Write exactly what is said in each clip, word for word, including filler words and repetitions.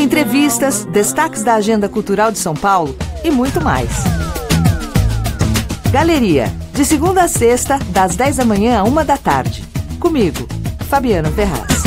Entrevistas, destaques da agenda cultural de São Paulo e muito mais. Galeria, de segunda a sexta, das dez da manhã à uma da tarde. Comigo, Fabiana Ferraz.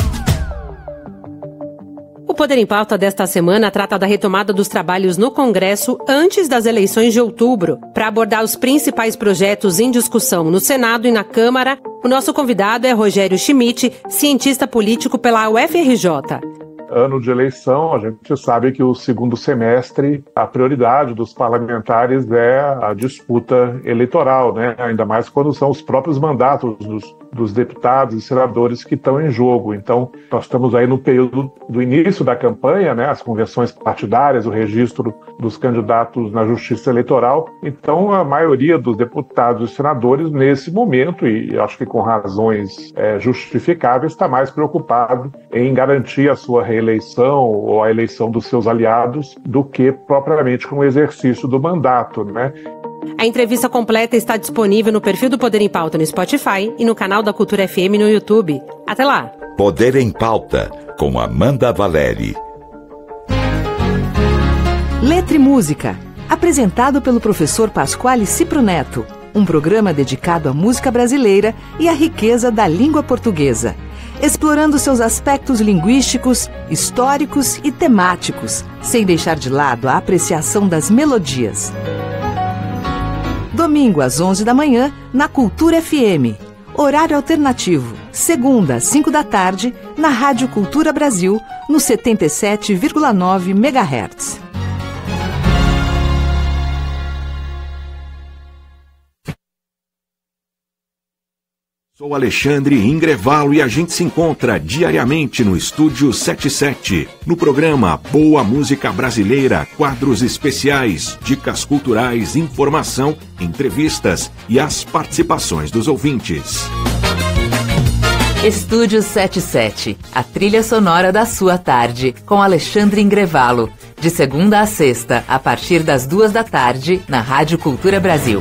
O Poder em Pauta desta semana trata da retomada dos trabalhos no Congresso antes das eleições de outubro. Para abordar os principais projetos em discussão no Senado e na Câmara, o nosso convidado é Rogério Schmidt, cientista político pela U F R J. Ano de eleição, a gente sabe que o segundo semestre, a prioridade dos parlamentares é a disputa eleitoral, né? Ainda mais quando são os próprios mandatos dos, dos deputados e senadores que estão em jogo. Então, nós estamos aí no período do início da campanha, né? As convenções partidárias, o registro dos candidatos na Justiça Eleitoral. Então, a maioria dos deputados e senadores, nesse momento, e acho que com razões é, justificáveis, está mais preocupado em garantir a sua reeleição eleição ou a eleição dos seus aliados do que propriamente com o exercício do mandato, né? A entrevista completa está disponível no perfil do Poder em Pauta no Spotify e no canal da Cultura F M no YouTube. Até lá! Poder em Pauta, com Amanda Valeri. Letra e Música, apresentado pelo professor Pasquale Cipro Neto, um programa dedicado à música brasileira e à riqueza da língua portuguesa, explorando seus aspectos linguísticos, históricos e temáticos, sem deixar de lado a apreciação das melodias. Domingo às onze da manhã, na Cultura F M. Horário alternativo, segunda às cinco da tarde, na Rádio Cultura Brasil, no setenta e sete vírgula nove megahertz. Sou Alexandre Ingrevalo e a gente se encontra diariamente no Estúdio setenta e sete, no programa Boa Música Brasileira, quadros especiais, dicas culturais, informação, entrevistas e as participações dos ouvintes. Estúdio setenta e sete, a trilha sonora da sua tarde, com Alexandre Ingrevalo, de segunda a sexta, a partir das duas da tarde, na Rádio Cultura Brasil.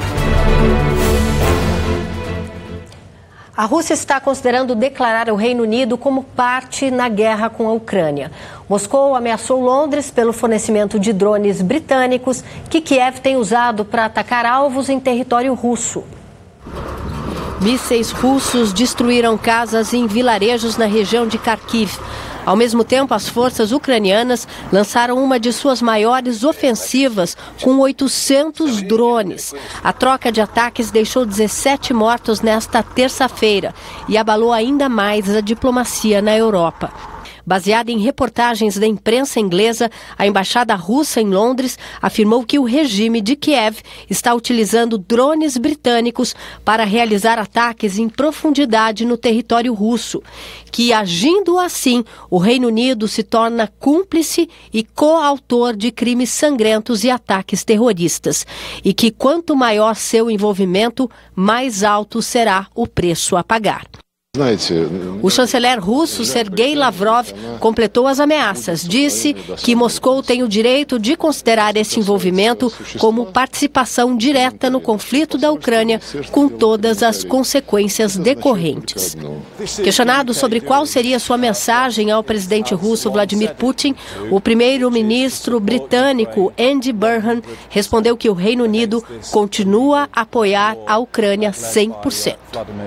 A Rússia está considerando declarar o Reino Unido como parte na guerra com a Ucrânia. Moscou ameaçou Londres pelo fornecimento de drones britânicos que Kiev tem usado para atacar alvos em território russo. Mísseis russos destruíram casas em vilarejos na região de Kharkiv. Ao mesmo tempo, as forças ucranianas lançaram uma de suas maiores ofensivas com oitocentos drones. A troca de ataques deixou dezessete mortos nesta terça-feira e abalou ainda mais a diplomacia na Europa. Baseada em reportagens da imprensa inglesa, a embaixada russa em Londres afirmou que o regime de Kiev está utilizando drones britânicos para realizar ataques em profundidade no território russo, que, agindo assim, o Reino Unido se torna cúmplice e coautor de crimes sangrentos e ataques terroristas, e que quanto maior seu envolvimento, mais alto será o preço a pagar. O chanceler russo Sergei Lavrov completou as ameaças. Disse que Moscou tem o direito de considerar esse envolvimento como participação direta no conflito da Ucrânia, com todas as consequências decorrentes. Questionado sobre qual seria sua mensagem ao presidente russo Vladimir Putin, o primeiro-ministro britânico Andy Burnham respondeu que o Reino Unido continua a apoiar a Ucrânia cem por cento.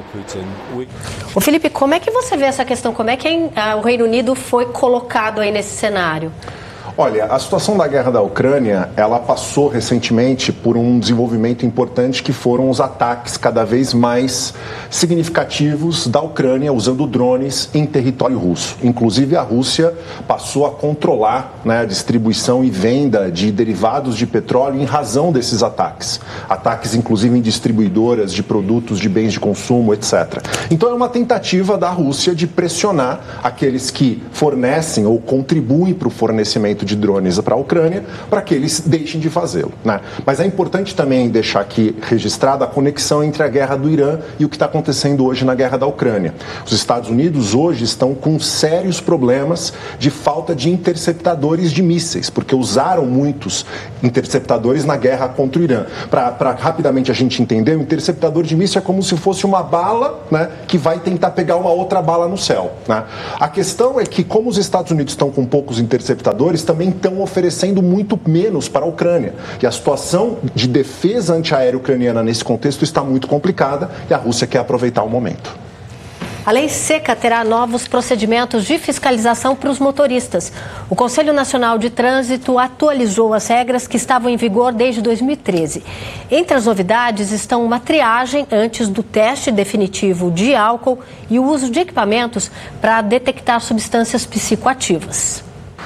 Ô Felipe, como é que você vê essa questão? Como é que o Reino Unido foi colocado aí nesse cenário? Olha, a situação da guerra da Ucrânia, ela passou recentemente por um desenvolvimento importante que foram os ataques cada vez mais significativos da Ucrânia usando drones em território russo. Inclusive a Rússia passou a controlar, né, a distribuição e venda de derivados de petróleo em razão desses ataques. Ataques inclusive em distribuidoras de produtos de bens de consumo, etcétera. Então é uma tentativa da Rússia de pressionar aqueles que fornecem ou contribuem para o fornecimento de drones para a Ucrânia, para que eles deixem de fazê-lo, né? Mas é importante também deixar aqui registrada a conexão entre a guerra do Irã e o que está acontecendo hoje na guerra da Ucrânia. Os Estados Unidos hoje estão com sérios problemas de falta de interceptadores de mísseis, porque usaram muitos interceptadores na guerra contra o Irã. Para rapidamente a gente entender, o interceptador de míssil é como se fosse uma bala, né, que vai tentar pegar uma outra bala no céu, né? A questão é que, como os Estados Unidos estão com poucos interceptadores, também também estão oferecendo muito menos para a Ucrânia. E a situação de defesa antiaérea ucraniana nesse contexto está muito complicada e a Rússia quer aproveitar o momento. A lei seca terá novos procedimentos de fiscalização para os motoristas. O Conselho Nacional de Trânsito atualizou as regras que estavam em vigor desde dois mil e treze. Entre as novidades estão uma triagem antes do teste definitivo de álcool e o uso de equipamentos para detectar substâncias psicoativas.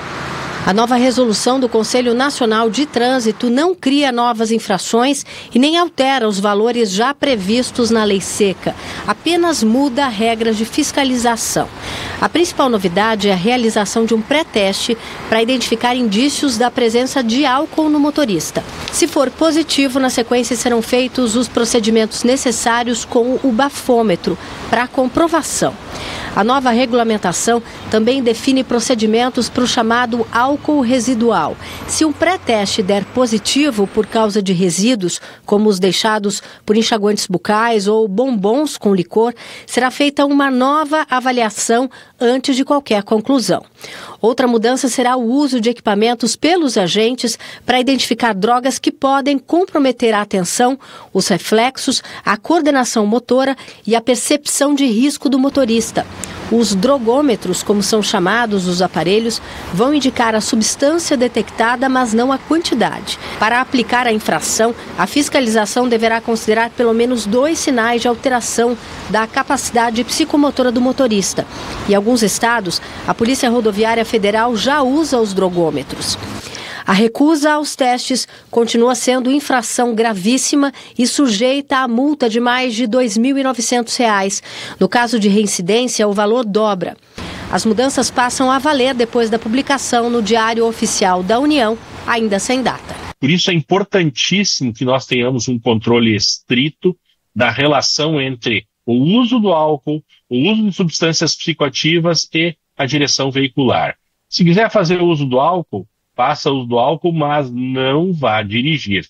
A nova resolução do Conselho Nacional de Trânsito não cria novas infrações e nem altera os valores já previstos na lei seca. Apenas muda regras de fiscalização. A principal novidade é a realização de um pré-teste para identificar indícios da presença de álcool no motorista. Se for positivo, na sequência serão feitos os procedimentos necessários com o bafômetro para comprovação. A nova regulamentação também define procedimentos para o chamado álcool residual. Se um pré-teste der positivo por causa de resíduos, como os deixados por enxaguantes bucais ou bombons com licor, será feita uma nova avaliação antes de qualquer conclusão. Outra mudança será o uso de equipamentos pelos agentes para identificar drogas que podem comprometer a atenção, os reflexos, a coordenação motora e a percepção de risco do motorista. Os drogômetros, como são chamados os aparelhos, vão indicar a substância detectada, mas não a quantidade. Para aplicar a infração, a fiscalização deverá considerar pelo menos dois sinais de alteração da capacidade psicomotora do motorista. Em alguns estados, a Polícia Rodoviária Federal já usa os drogômetros. A recusa aos testes continua sendo infração gravíssima e sujeita a multa de mais de dois mil e novecentos reais. No caso de reincidência, o valor dobra. As mudanças passam a valer depois da publicação no Diário Oficial da União, ainda sem data. Por isso é importantíssimo que nós tenhamos um controle estrito da relação entre o uso do álcool, o uso de substâncias psicoativas e a direção veicular. Se quiser fazer o uso do álcool, faça uso do álcool, mas não vá dirigir.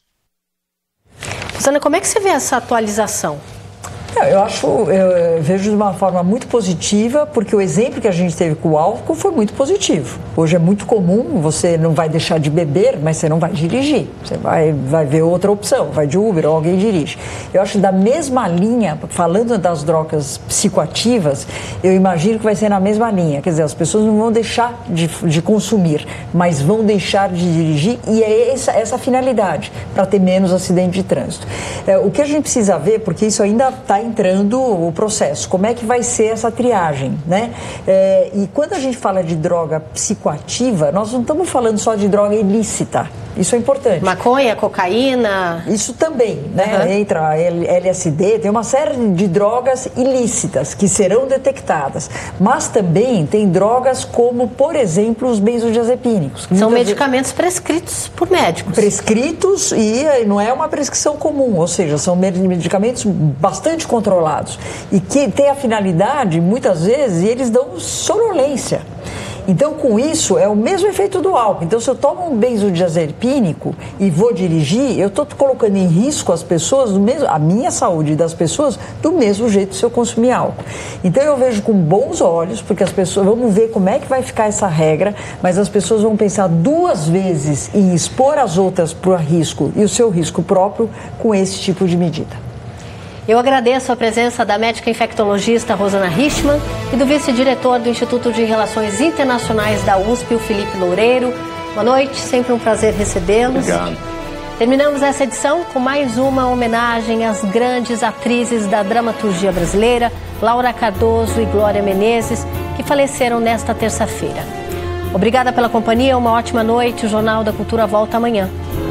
Susana, como é que você vê essa atualização? Eu acho, eu vejo de uma forma muito positiva, porque o exemplo que a gente teve com o álcool foi muito positivo. Hoje é muito comum, você não vai deixar de beber, mas você não vai dirigir. Você vai, vai ver outra opção, vai de Uber ou alguém dirige. Eu acho que da mesma linha, falando das drogas psicoativas, eu imagino que vai ser na mesma linha. Quer dizer, as pessoas não vão deixar de, de consumir, mas vão deixar de dirigir, e é essa, essa a finalidade, para ter menos acidente de trânsito. É, o que a gente precisa ver, porque isso ainda está entrando o processo, como é que vai ser essa triagem, né? É, e quando a gente fala de droga psicoativa, nós não estamos falando só de droga ilícita, isso é importante. Maconha, cocaína... Isso também, né? Uhum. Entra L S D, tem uma série de drogas ilícitas que serão detectadas, mas também tem drogas como, por exemplo, os benzodiazepínicos. São medicamentos vezes... prescritos por médicos. Prescritos e não é uma prescrição comum, ou seja, são medicamentos bastante controlados e que tem a finalidade, muitas vezes, e eles dão sonolência. Então, com isso, é o mesmo efeito do álcool. Então, se eu tomo um benzodiazepínico e vou dirigir, eu estou colocando em risco as pessoas, do mesmo, a minha saúde das pessoas, do mesmo jeito se eu consumir álcool. Então, eu vejo com bons olhos, porque as pessoas, vamos ver como é que vai ficar essa regra, mas as pessoas vão pensar duas vezes em expor as outras para o risco e o seu risco próprio com esse tipo de medida. Eu agradeço a presença da médica infectologista Rosana Richman e do vice-diretor do Instituto de Relações Internacionais da U S P, o Felipe Loureiro. Boa noite, sempre um prazer recebê-los. Obrigado. Terminamos essa edição com mais uma homenagem às grandes atrizes da dramaturgia brasileira, Laura Cardoso e Glória Menezes, que faleceram nesta terça-feira. Obrigada pela companhia, uma ótima noite. O Jornal da Cultura volta amanhã.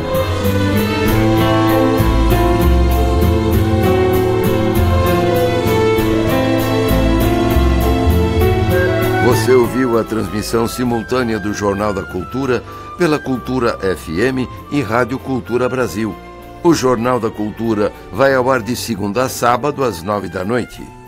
Você ouviu a transmissão simultânea do Jornal da Cultura pela Cultura F M e Rádio Cultura Brasil. O Jornal da Cultura vai ao ar de segunda a sábado às nove da noite.